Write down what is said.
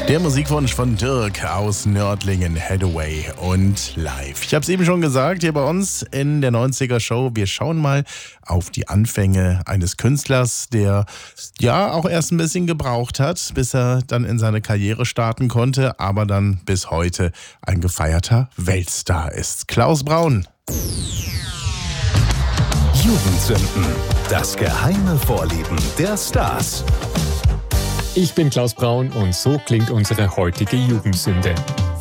Der Musikwunsch von Dirk aus Nördlingen, Hathaway und Live. Ich habe es eben schon gesagt, hier bei uns in der 90er Show. Wir schauen mal auf die Anfänge eines Künstlers, der ja auch erst ein bisschen gebraucht hat, bis er dann in seine Karriere starten konnte, aber dann bis heute ein gefeierter Weltstar ist. Klaus Braun. Jugendsünden. Das geheime Vorlieben der Stars. Ich bin Klaus Braun und so klingt unsere heutige Jugendsünde.